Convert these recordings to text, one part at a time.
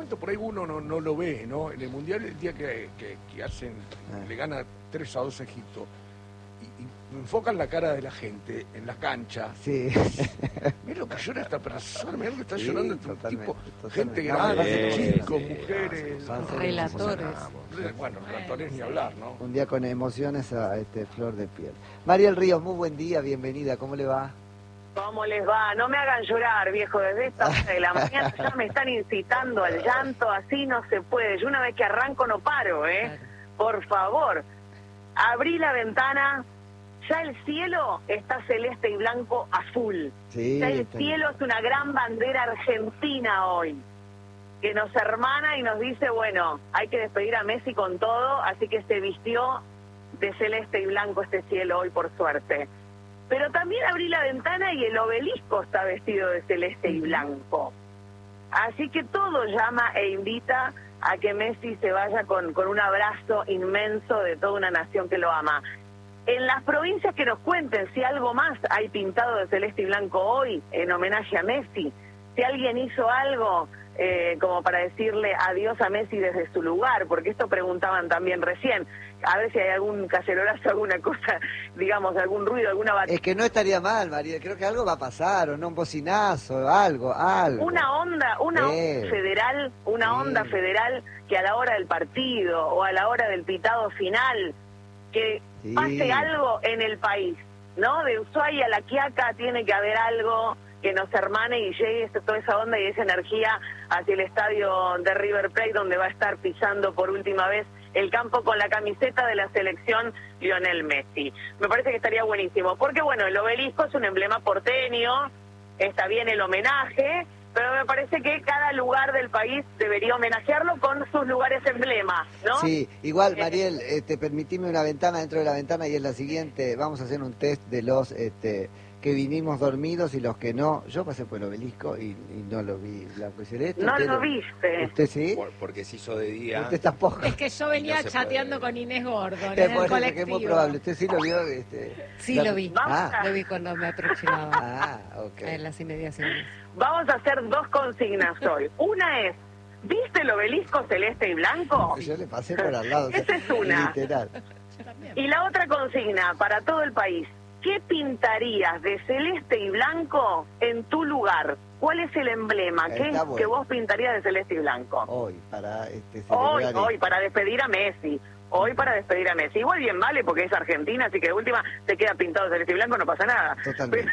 momento por ahí uno no lo ve, ¿no? En el Mundial, el día que hacen, le gana 3-2 a Egipto, y enfocan la cara de la gente en la cancha. Sí. Mira lo que llora esta persona, mira lo que está llorando este tipo. Totalmente. Gente grande, chicos, mujeres. Relatores. Bueno, relatores ni hablar, ¿no? Un día con emociones a flor de piel. Mariel Ríos, muy buen día, bienvenida, ¿cómo le va? ¿Cómo les va? No me hagan llorar, viejo, desde esta hora de la mañana ya me están incitando al llanto, así no se puede. Yo una vez que arranco no paro, ¿eh? Claro. Por favor, abrí la ventana, ya el cielo está celeste y blanco a full. Sí, Ya el cielo es una gran bandera argentina hoy, que nos hermana y nos dice, bueno, hay que despedir a Messi con todo, así que se vistió de celeste y blanco este cielo hoy, por suerte. Pero también abrí la ventana y el obelisco está vestido de celeste y blanco. Así que todo llama e invita a que Messi se vaya con un abrazo inmenso de toda una nación que lo ama. En las provincias que nos cuenten si algo más hay pintado de celeste y blanco hoy en homenaje a Messi, si alguien hizo algo como para decirle adiós a Messi desde su lugar, porque esto preguntaban también recién, a ver si hay algún cacerolazo, alguna cosa, digamos, algún ruido, alguna batalla. Es que no estaría mal, María, creo que algo va a pasar, o no, un bocinazo, algo. Una onda federal, onda federal que a la hora del partido o a la hora del pitado final, que pase algo en el país, ¿no? De Ushuaia a La Quiaca tiene que haber algo que nos hermane y llegue toda esa onda y esa energía hacia el estadio de River Plate, donde va a estar pisando por última vez el campo con la camiseta de la selección Lionel Messi. Me parece que estaría buenísimo, porque bueno, el obelisco es un emblema porteño, está bien el homenaje, pero me parece que cada lugar del país debería homenajearlo con sus lugares emblemas, ¿no? Sí, igual, Mariel, permitime una ventana dentro de la ventana y es la siguiente, vamos a hacer un test de los que vinimos dormidos y los que no. Yo pasé por el obelisco y no lo vi blanco y celeste. No lo viste. ¿Usted sí? Porque se hizo de día. Usted tampoco. Es que yo venía no chateando puede. con Inés Gordon en Que el es colectivo. muy probable. ¿Usted sí lo vio? Sí, lo vi. Ah, Lo vi cuando me aproximaba ok. en las inmediaciones. Vamos a hacer dos consignas hoy. Una es, ¿viste el obelisco celeste y blanco? Yo le pasé por al lado. Esa es una. Literal. Y la otra consigna para todo el país, ¿qué pintarías de celeste y blanco en tu lugar? ¿Cuál es el emblema? ¿Qué es que vos pintarías de celeste y blanco? Hoy, para celebrar Hoy, para despedir a Messi. Hoy para despedir a Messi. Igual bien vale porque es Argentina, así que de última te queda pintado de celeste y blanco, no pasa nada. Totalmente.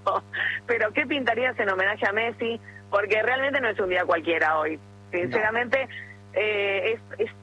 Pero ¿qué pintarías en homenaje a Messi? Porque realmente no es un día cualquiera hoy. Sinceramente, es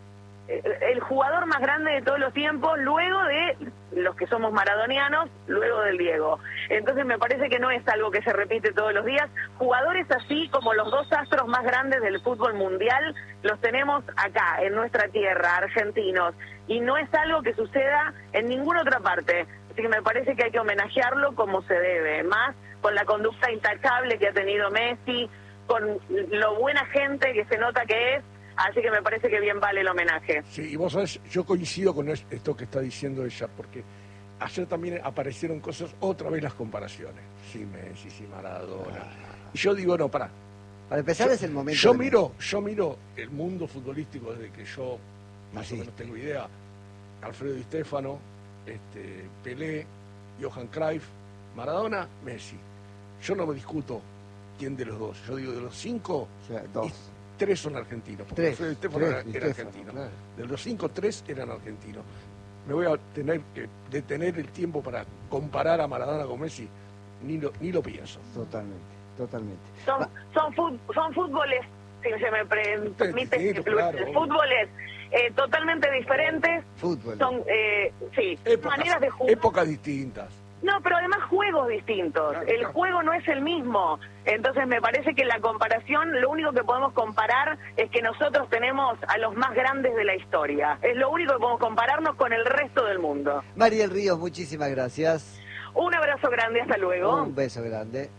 el jugador más grande de todos los tiempos, luego de los que somos maradonianos, luego del Diego. Entonces me parece que no es algo que se repite todos los días. Jugadores así como los dos astros más grandes del fútbol mundial, los tenemos acá, en nuestra tierra, argentinos. Y no es algo que suceda en ninguna otra parte. Así que me parece que hay que homenajearlo como se debe. Más con la conducta intachable que ha tenido Messi, con lo buena gente que se nota que es. Así que me parece que bien vale el homenaje. Sí, y vos sabés, yo coincido con esto que está diciendo ella, porque ayer también aparecieron cosas, otra vez las comparaciones. Sí, Messi, sí, Maradona. Y yo digo, no, pará. Para empezar es el momento. Yo miro el mundo futbolístico desde que yo más o menos tengo idea. Alfredo Di Stéfano, Pelé, Johan Cruyff, Maradona, Messi. Yo no me discuto quién de los dos. Yo digo, de los 5, O sea, dos. 3 son argentinos. Porque Alfredo Di Stéfano era argentino. Claro. De los 5, 3 eran argentinos. Me voy a tener que detener el tiempo para comparar a Maradona con Messi. Ni lo pienso. Totalmente. Son fútboles, si se me permite, fútboles totalmente diferentes. Fútbol. Son, maneras de jugar. Épocas distintas. No, pero además juegos distintos. El juego no es el mismo. Entonces me parece que la comparación, lo único que podemos comparar es que nosotros tenemos a los más grandes de la historia. Es lo único que podemos compararnos con el resto del mundo. Mariel Ríos, muchísimas gracias. Un abrazo grande, hasta luego. Un beso grande.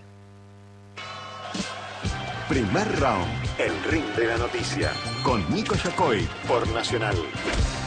Primer round, el ring de la noticia, con Nico Yacoy por Nacional.